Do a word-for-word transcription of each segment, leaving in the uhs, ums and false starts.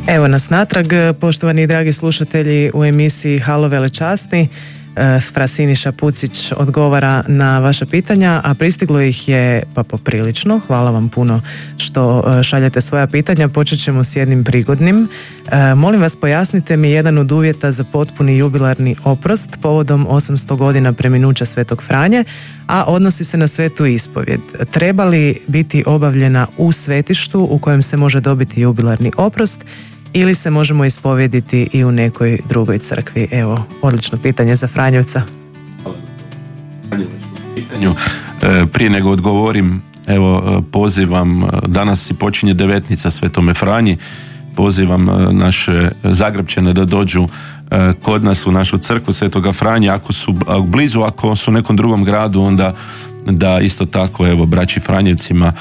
Evo nas natrag, poštovani i dragi slušatelji, u emisiji Halo velečasni. Fra Siniša Pucić odgovara na vaša pitanja, a pristiglo ih je pa poprilično. Hvala vam puno što šaljete svoja pitanja. Počet ćemo s jednim prigodnim. E, molim vas, pojasnite mi jedan od uvjeta za potpuni jubilarni oprost povodom osamsto godina preminuća Svetog Franje, a odnosi se na svetu ispovjed. Treba li biti obavljena u svetištu u kojem se može dobiti jubilarni oprost ili se možemo ispovjediti i u nekoj drugoj crkvi? Evo, odlično pitanje za Franjevca. Prije nego odgovorim, evo, pozivam, danas si počinje devetnica Svetome Franji, pozivam naše Zagrepčane da dođu kod nas u našu crkvu Svetoga Franje, ako su blizu, ako su u nekom drugom gradu, onda da isto tako, evo, braći Franjevcima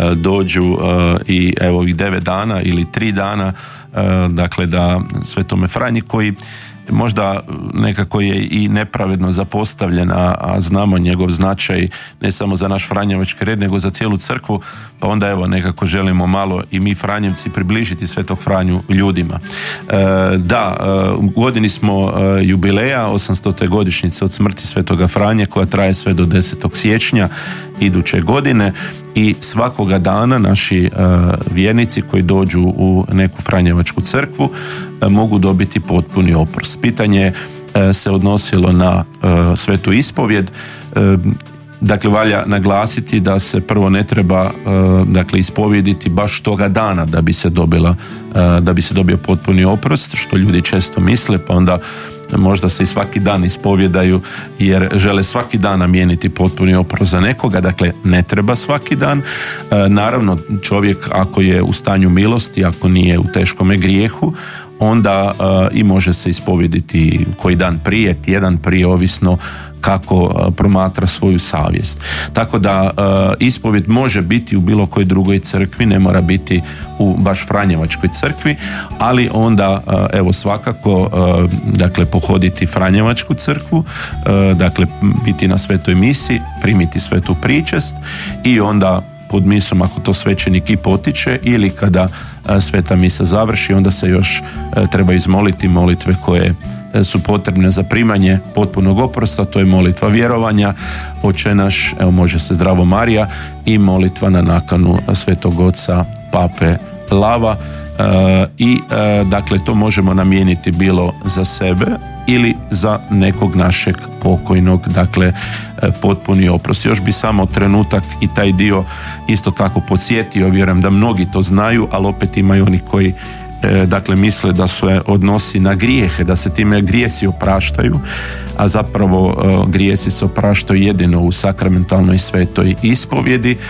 dođu i evo i devet dana ili tri dana, dakle da Svetome Franji, koji možda nekako je i nepravedno zapostavljen, a, a znamo njegov značaj ne samo za naš franjevački red, nego za cijelu crkvu, pa onda evo nekako želimo malo i mi Franjevci približiti Svetog Franju ljudima. E, da, u godini smo jubileja, osamstote godišnjice od smrti Svetoga Franje, koja traje sve do desetog siječnja iduće godine, i svakoga dana naši uh, vjernici koji dođu u neku franjevačku crkvu uh, mogu dobiti potpuni oprost. Pitanje uh, se odnosilo na uh, svetu ispovjed. Uh, dakle, valja naglasiti da se prvo ne treba uh, dakle ispovjediti baš toga dana da bi se dobila uh, da bi se dobio potpuni oprost, što ljudi često misle, pa onda možda se i svaki dan ispovjedaju jer žele svaki dan namijeniti potpuni oprost za nekoga. Dakle, ne treba svaki dan. E, naravno, čovjek ako je u stanju milosti, ako nije u teškome grijehu, onda e, i može se ispovjediti koji dan prije, tjedan prije, ovisno kako promatra svoju savjest. Tako da e, ispovjed može biti u bilo kojoj drugoj crkvi, ne mora biti u baš Franjevačkoj crkvi, ali onda e, evo svakako e, dakle pohoditi Franjevačku crkvu, e, dakle biti na svetoj misi, primiti svetu pričest i onda pod misom, ako to svećenik i potiče, ili kada e, sveta misa završi, onda se još e, treba izmoliti molitve koje su potrebne za primanje potpunog oprosta. To je molitva vjerovanja, Oče naš, evo može se Zdravo Marija, i molitva na nakanu Svetog Oca Pape Lava. E, i e, dakle to možemo namijeniti bilo za sebe ili za nekog našeg pokojnog, dakle potpuni oprost. Još bi samo trenutak i taj dio isto tako podsjetio, vjerujem da mnogi to znaju, ali opet imaju oni koji e, dakle misle da se odnosi na grijehe, da se time grijesi opraštaju, a zapravo e, grijesi se opraštaju jedino u sakramentalnoj svetoj ispovjedi, e,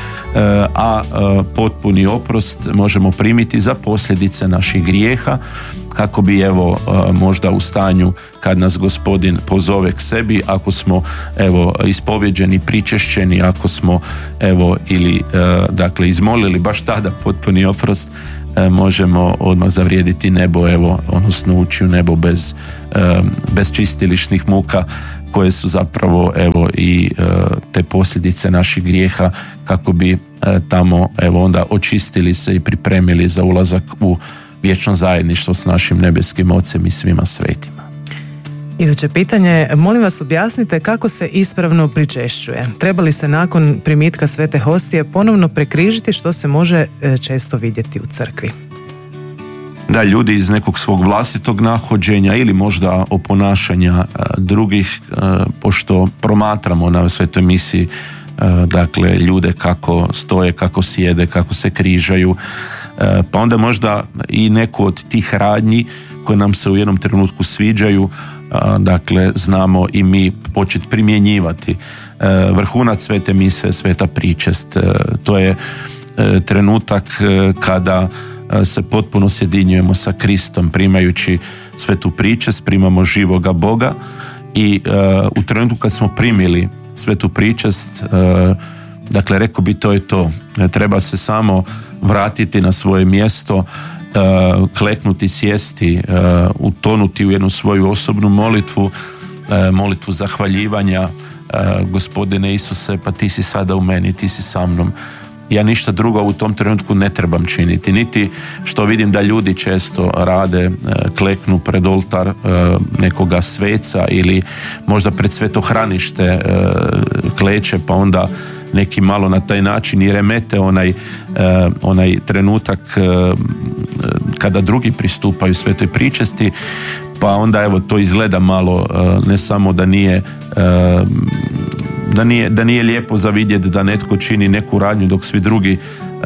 a e, potpuni oprost možemo primiti za posljedice naših grijeha, kako bi evo možda u stanju kad nas Gospodin pozove k sebi, ako smo evo ispovjeđeni, pričešćeni, ako smo evo ili dakle izmolili baš tada potpuni oprost, možemo odmah zavrijediti nebo, evo, odnosno ući u nebo bez, bez čistilišnih muka, koje su zapravo evo i te posljedice naših grijeha, kako bi tamo evo onda očistili se i pripremili za ulazak u vječno zajedništvo s našim nebeskim Ocem i svima svetima. Iduće pitanje, molim vas objasnite kako se ispravno pričešćuje. Treba li se nakon primitka svete hostije ponovno prekrižiti, što se može često vidjeti u crkvi? Da, ljudi iz nekog svog vlastitog nahođenja ili možda oponašanja drugih, pošto promatramo na svetoj misiji dakle ljude kako stoje, kako sjede, kako se križaju, pa onda možda i neku od tih radnji koje nam se u jednom trenutku sviđaju, dakle znamo i mi početi primjenjivati. Vrhunac svete mise, sveta pričest, to je trenutak kada se potpuno sjedinjujemo sa Kristom, primajući svetu pričest, primamo živoga Boga, i u trenutku kad smo primili svetu pričest, dakle rekao bi to je to. Treba se samo vratiti na svoje mjesto, kleknuti, sjesti, utonuti u jednu svoju osobnu molitvu, molitvu zahvaljivanja. Gospodine Isuse, pa ti si sada u meni, ti si sa mnom. ja ništa drugo u tom trenutku ne trebam činiti, niti što vidim da ljudi često rade, kleknu pred oltar nekoga sveca ili možda pred svetohranište kleče, pa onda neki malo na taj način i remete onaj, onaj trenutak kada drugi pristupaju svetoj pričesti, pa onda evo to izgleda malo ne samo da nije da nije, da nije lijepo za vidjeti da netko čini neku radnju dok svi drugi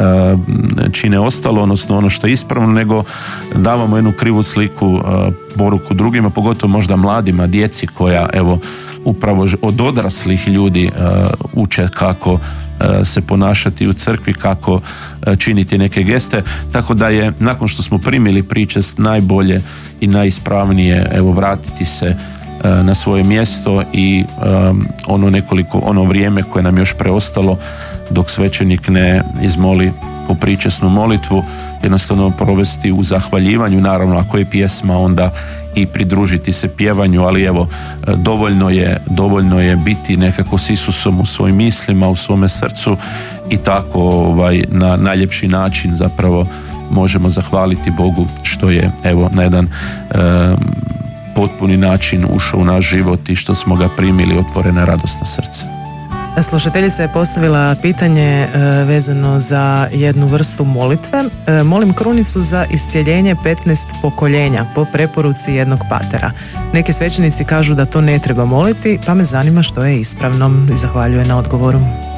čine ostalo, odnosno ono što je ispravno, nego davamo jednu krivu sliku, poruku drugima, pogotovo možda mladima, djeci koja evo upravo od odraslih ljudi uče kako se ponašati u crkvi, kako činiti neke geste, tako da je nakon što smo primili pričest najbolje i najispravnije evo vratiti se na svoje mjesto i um, ono nekoliko, ono vrijeme koje nam još preostalo dok svećenik ne izmoli po pričesnu molitvu, jednostavno provesti u zahvaljivanju, naravno ako je pjesma onda i pridružiti se pjevanju, ali evo dovoljno je, dovoljno je biti nekako s Isusom u svojim mislima, u svome srcu i tako ovaj, na najljepši način zapravo možemo zahvaliti Bogu što je evo na jedan um, potpuni način ušao u naš život i što smo ga primili otvorene radosna srce. Slušateljica je postavila pitanje e, vezano za jednu vrstu molitve. E, molim krunicu za iscijeljenje petnaest pokoljenja po preporuci jednog patera. Neki svećenici kažu da to ne treba moliti, pa me zanima što je ispravno i zahvaljujem na odgovoru.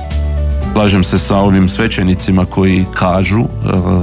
Slažem se sa ovim svećenicima koji kažu e,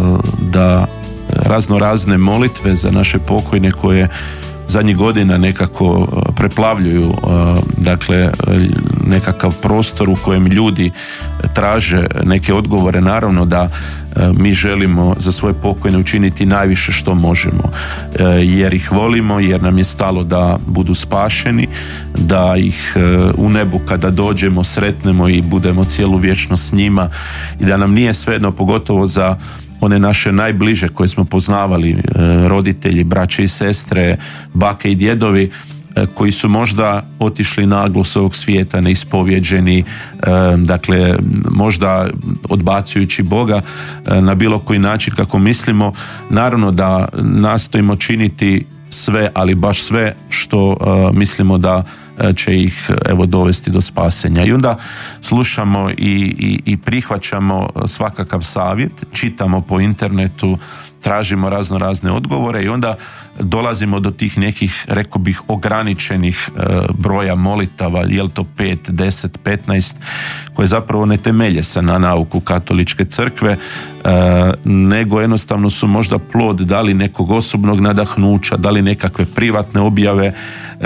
da razno razne molitve za naše pokojne koje zadnjih godina nekako preplavljuju dakle nekakav prostor u kojem ljudi traže neke odgovore. Naravno da mi želimo za svoje pokojne učiniti najviše što možemo, jer ih volimo, jer nam je stalo da budu spašeni, da ih u nebu kada dođemo sretnemo i budemo cijelu vječnost s njima i da nam nije svejedno, pogotovo za one naše najbliže koje smo poznavali, roditelji, braće i sestre, bake i djedovi, koji su možda otišli naglo s ovog svijeta, neispovjeđeni, dakle možda odbacujući Boga na bilo koji način kako mislimo. Naravno da nastojimo činiti sve, ali baš sve što mislimo da će ih evo dovesti do spasenja. I onda slušamo i, i, i prihvaćamo svakakav savjet, čitamo po internetu, tražimo razno razne odgovore i onda dolazimo do tih nekih, rekao bih, ograničenih e, broja molitava, je li to pet, deset, petnaest, koje zapravo ne temelje se na nauku katoličke crkve, e, nego jednostavno su možda plod da li nekog osobnog nadahnuća, da li nekakve privatne objave, e,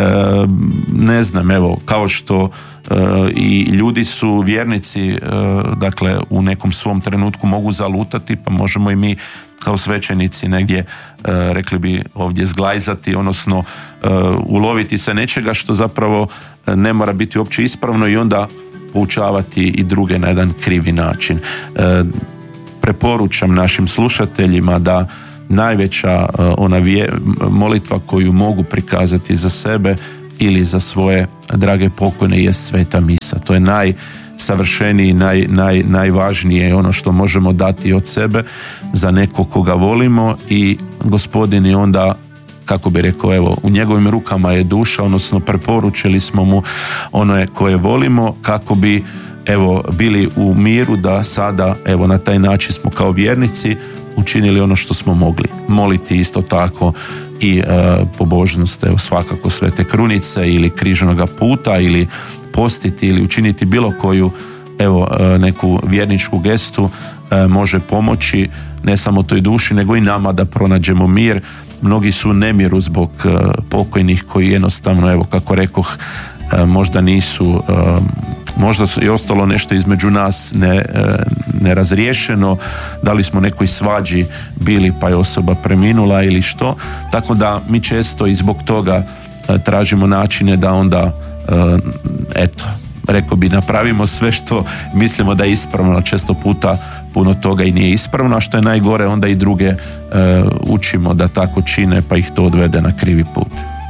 ne znam, evo, kao što e, i ljudi su vjernici, e, dakle u nekom svom trenutku mogu zalutati, pa možemo i mi kao svećenici negdje, e, rekli bi ovdje zglajzati, odnosno e, uloviti se nečega što zapravo ne mora biti uopće ispravno i onda poučavati i druge na jedan krivi način. E, preporučam našim slušateljima da najveća e, ona vje, molitva koju mogu prikazati za sebe ili za svoje drage pokojne jest sveta misa. To je naj savršeniji, naj, naj, najvažnije ono što možemo dati od sebe za nekog koga volimo i Gospodin je onda, kako bi rekao, evo, u njegovim rukama je duša, odnosno preporučili smo mu ono koje volimo kako bi evo bili u miru da sada evo na taj način smo kao vjernici učinili ono što smo mogli. Moliti isto tako i e, pobožnost, evo svakako svete krunice ili križanoga puta ili postiti ili učiniti bilo koju evo neku vjerničku gestu može pomoći ne samo toj duši nego i nama da pronađemo mir. Mnogi su u nemiru zbog pokojnih koji jednostavno, evo kako rekoh, možda nisu, možda je ostalo nešto između nas ne, nerazriješeno, da li smo nekoj svađi bili pa je osoba preminula ili što, tako da mi često i zbog toga tražimo načine da onda eto, rekao bi, napravimo sve što mislimo da je ispravno, često puta puno toga i nije ispravno, a što je najgore onda i druge e, učimo da tako čine pa ih to odvede na krivi put.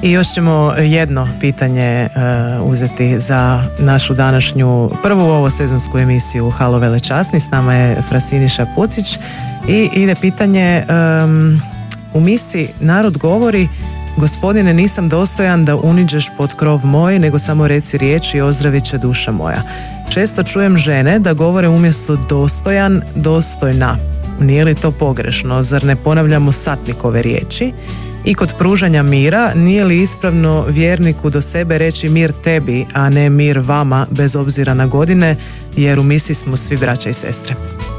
I još ćemo jedno pitanje uh, uzeti za našu današnju prvu ovo sezonsku emisiju Halo velečasni. S nama je Frasiniša Pucić i ide pitanje um, u misi Narod govori: Gospodine, nisam dostojan da uniđeš pod krov moj, nego samo reci riječ i ozdravit će duša moja. Često čujem žene da govore umjesto dostojan, dostojna. Nije li to pogrešno? Zar ne ponavljamo satnikove riječi? I kod pružanja mira, nije li ispravno vjerniku do sebe reći mir tebi, a ne mir vama, bez obzira na godine, jer u misi smo svi braća i sestre?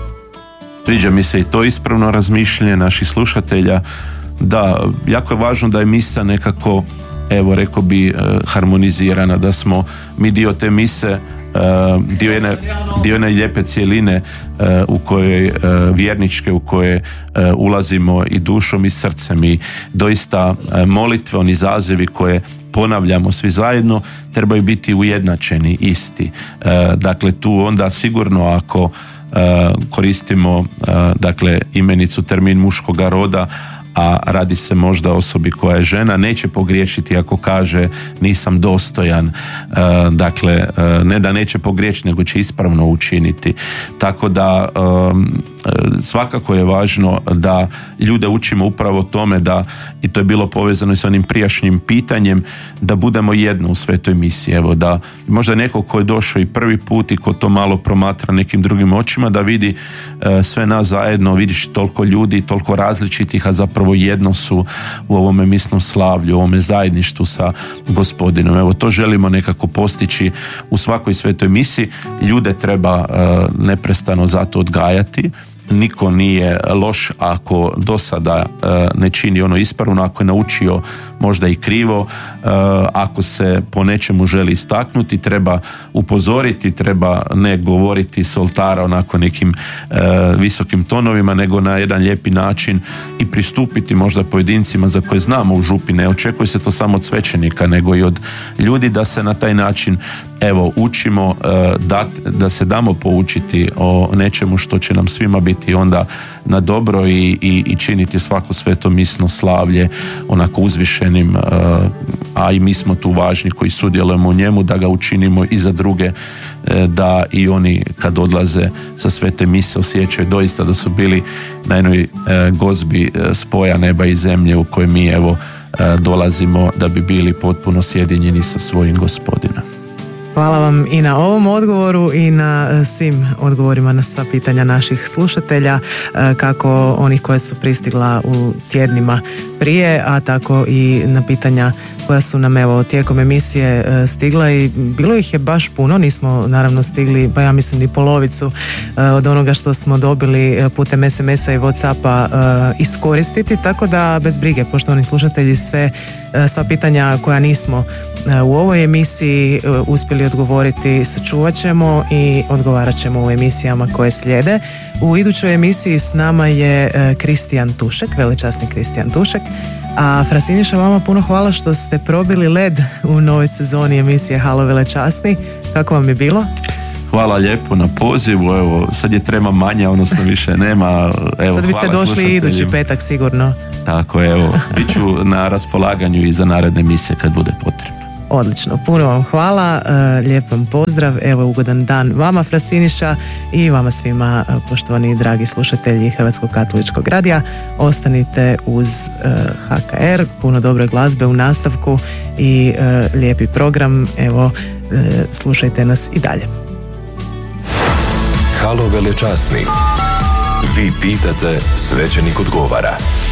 Sviđa mi se i to ispravno razmišljanje naših slušatelja. Da, jako je važno da je misa nekako, evo rekao bi, harmonizirana, da smo mi dio te mise, dio jedne, dio jedne lijepe cijeline u kojoj vjerničke, u koje ulazimo i dušom i srcem, i doista molitve, oni zazivi koje ponavljamo svi zajedno trebaju biti ujednačeni, isti. Dakle, tu onda sigurno ako koristimo dakle imenicu, termin muškoga roda, a radi se možda o osobi koja je žena, neće pogriješiti ako kaže nisam dostojan. E, dakle, e, ne da neće pogriješiti, nego će ispravno učiniti. Tako da e, svakako je važno da ljude učimo upravo tome da, i to je bilo povezano i s onim prijašnjim pitanjem, da budemo jedno u svetoj misiji. Evo, da možda neko ko je došao i prvi put i ko to malo promatra nekim drugim očima, da vidi e, sve nas zajedno, vidiš toliko ljudi, toliko različitih, a zapravo jedno su u ovome misnom slavlju, u ovome zajedništvu sa Gospodinom. Evo, to želimo nekako postići u svakoj svetoj misiji. Ljude treba uh, neprestano zato odgajati. Niko nije loš ako do sada uh, ne čini ono ispravno, ako je naučio možda i krivo, uh, ako se po nečemu želi istaknuti, treba upozoriti, treba ne govoriti s oltara onako nekim uh, visokim tonovima, nego na jedan lijepi način i pristupiti možda pojedincima za koje znamo u župi, ne očekuje se to samo od svećenika, nego i od ljudi, da se na taj način evo učimo, uh, da, da se damo poučiti o nečemu što će nam svima biti onda na dobro i, i, i činiti svako sveto misno slavlje onako uzvišenim, uh, a i mi smo tu važni koji sudjelujemo u njemu, da ga učinimo i za druge, uh, da i oni kad odlaze sa svete mise osjećaju doista da su bili na jednoj uh, gozbi uh, spoja neba i zemlje u kojoj mi evo uh, dolazimo da bi bili potpuno sjedinjeni sa svojim Gospodinom. Hvala vam i na ovom odgovoru i na svim odgovorima na sva pitanja naših slušatelja, kako onih koje su pristigla u tjednima prije, a tako i na pitanja koja su nam evo tijekom emisije stigla, i bilo ih je baš puno. Nismo naravno stigli, pa ja mislim ni polovicu od onoga što smo dobili putem es em esa i Whatsappa iskoristiti, tako da bez brige, poštovani slušatelji, sve, sva pitanja koja nismo u ovoj emisiji uspjeli odgovoriti sačuvat ćemo i odgovarat ćemo u emisijama koje slijede. U idućoj emisiji s nama je Kristijan Tušek, velečasni Kristijan Tušek. A Frasiniša, vama puno hvala što ste probili led u novoj sezoni emisije Halo velečasni. Kako vam je bilo? Hvala lijepo na pozivu, evo, sad je trema manja, odnosno više nema. Evo, sad biste došli idući petak sigurno. Tako, evo, bit ću na raspolaganju i za naredne emisije kad bude potrebno. Odlično, puno vam hvala, lijep vam pozdrav, evo ugodan dan vama Frasiniša i vama svima, poštovani dragi slušatelji Hrvatskog katoličkog radija. Ostanite uz ha ka er, puno dobre glazbe u nastavku i lijepi program, evo slušajte nas i dalje. Halo velečasni. Vi pitate, svećenik odgovara.